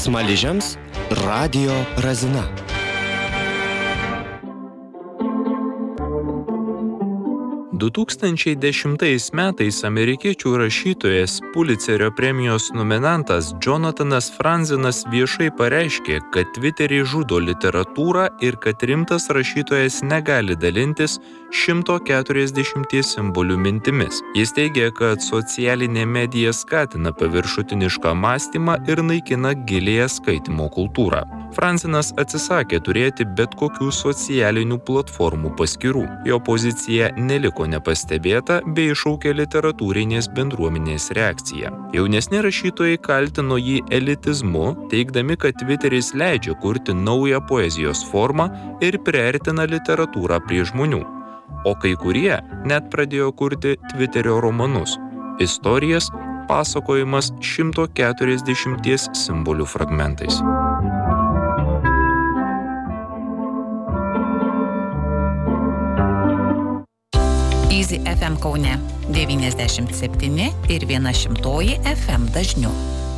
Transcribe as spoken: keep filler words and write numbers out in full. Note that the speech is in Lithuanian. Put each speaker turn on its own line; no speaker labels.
Smaližiams Radio Razina.
du tūkstančiai dešimtais metais amerikiečių rašytojas Pulitzerio premijos nominantas Jonathanas Franzenas viešai pareiškė, kad Twitterį žudo literatūrą ir kad rimtas rašytojas negali dalintis šimto keturiasdešimties simbolių mintimis. Jis teigia, kad socialinė medija skatina paviršutinišką mąstymą ir naikina giliąją skaitymo kultūrą. Franzenas atsisakė turėti bet kokių socialinių platformų paskyrų. Jo pozicija neliko nepastebėta bei iššaukė literatūrinės bendruomenės reakciją. Jaunesni rašytojai kaltino jį elitizmu, teigdami, kad Twitteris leidžia kurti naują poezijos formą ir priartina literatūrą prie žmonių. O kai kurie net pradėjo kurti Twitterio romanus. Istorijas pasakojimas šimto keturiasdešimties simbolių fragmentais.
Easy F M Kaune devyniasdešimt septyni ir viena šimtoji F M dažniu.